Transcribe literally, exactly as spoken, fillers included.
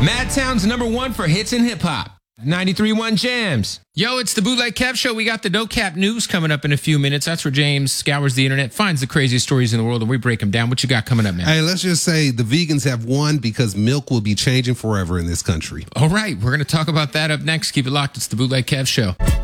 Madtown's number one for hits and hip hop. ninety-three point one Jams. Yo, it's the Bootleg Kev Show. We got the No Cap News coming up in a few minutes. That's where James scours the internet, finds the craziest stories in the world, and we break them down. What you got coming up, man? Hey, let's just say the vegans have won because milk will be changing forever in this country. All right, we're going to talk about that up next. Keep it locked. It's the Bootleg Kev Show.